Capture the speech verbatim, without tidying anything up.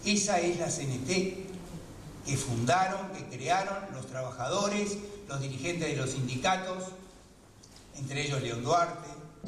Esa es la C N T que fundaron, que crearon los trabajadores, los dirigentes de los sindicatos, entre ellos León Duarte,